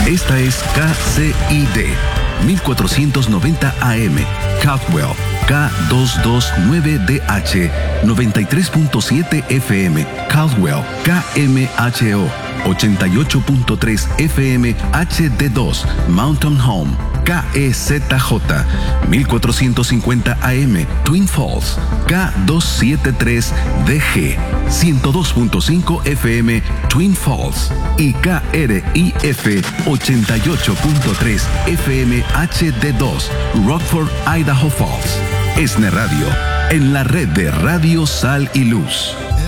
Esta es KCID 1490 AM, Caldwell, K229DH, 93.7 FM, Caldwell, KMHO, 88.3 FM, HD2, Mountain Home, KEZJ, 1450 AM, Twin Falls, K273DG, 102.5 FM, Twin Falls y KRIF 88.3 FM HD2, Rockford, Idaho Falls. ESNE Radio, en la red de Radio Sal y Luz.